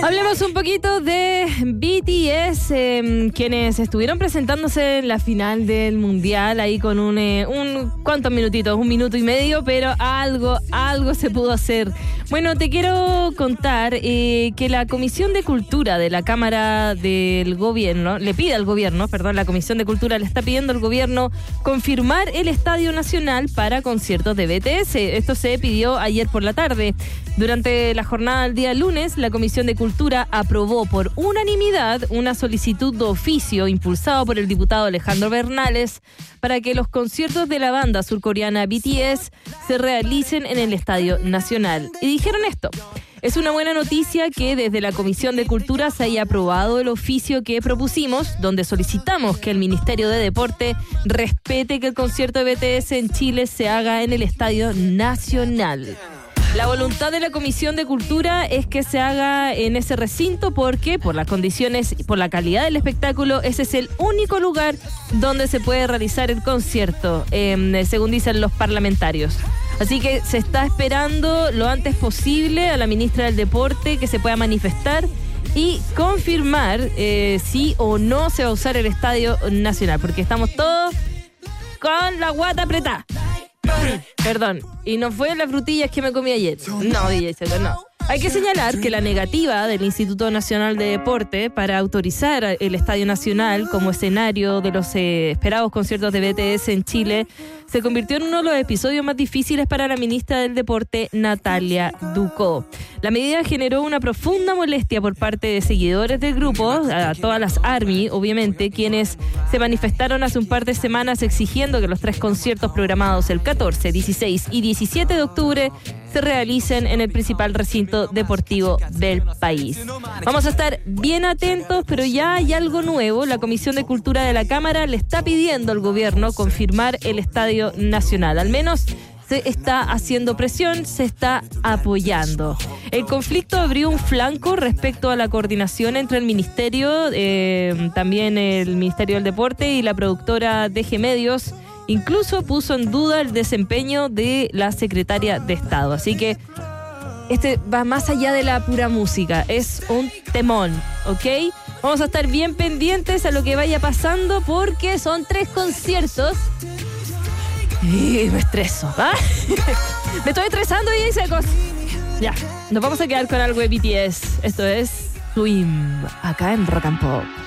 Hablemos un poquito de BTS, quienes estuvieron presentándose en la final del Mundial, ahí con ¿cuántos minutitos? 1 minuto y medio, pero algo se pudo hacer. Bueno, te quiero contar que la Comisión de Cultura de la Cámara del Gobierno, la Comisión de Cultura le está pidiendo al gobierno confirmar el Estadio Nacional para conciertos de BTS. Esto se pidió ayer por la tarde. Durante la jornada del día lunes, la Comisión de Cultura aprobó por unanimidad una solicitud de oficio impulsado por el diputado Alejandro Bernales para que los conciertos de la banda surcoreana BTS se realicen en el Estadio Nacional. Y dijeron esto: es una buena noticia que desde la Comisión de Cultura se haya aprobado el oficio que propusimos, donde solicitamos que el Ministerio de Deporte respete que el concierto de BTS en Chile se haga en el Estadio Nacional. La voluntad de la Comisión de Cultura es que se haga en ese recinto porque por las condiciones y por la calidad del espectáculo, ese es el único lugar donde se puede realizar el concierto, según dicen los parlamentarios. Así que se está esperando lo antes posible a la ministra del Deporte que se pueda manifestar y confirmar si o no se va a usar el Estadio Nacional, porque estamos todos con la guata apretada. Perdón, y no fue las frutillas que me comí ayer. No, DJ Seco, no. Hay que señalar que la negativa del Instituto Nacional de Deporte para autorizar el Estadio Nacional como escenario de los esperados conciertos de BTS en Chile se convirtió en uno de los episodios más difíciles para la ministra del Deporte, Natalia Ducó. La medida generó una profunda molestia por parte de seguidores del grupo, a todas las ARMY, obviamente, quienes se manifestaron hace un par de semanas exigiendo que los 3 conciertos programados el 14, 16 y 17 de octubre se realicen en el principal recinto deportivo del país. Vamos a estar bien atentos, pero ya hay algo nuevo. La Comisión de Cultura de la Cámara le está pidiendo al gobierno confirmar el Estadio Nacional. Al menos se está haciendo presión, se está apoyando. El conflicto abrió un flanco respecto a la coordinación entre el Ministerio, también el Ministerio del Deporte y la productora DG Medios. Incluso puso en duda el desempeño de la secretaria de Estado. Así que este va más allá de la pura música. Es un temón, ¿ok? Vamos a estar bien pendientes a lo que vaya pasando porque son 3 conciertos. Y me estreso, ¿ah? Me estoy estresando y secos. Ya, nos vamos a quedar con algo de BTS. Esto es Swim, acá en Rock and Pop.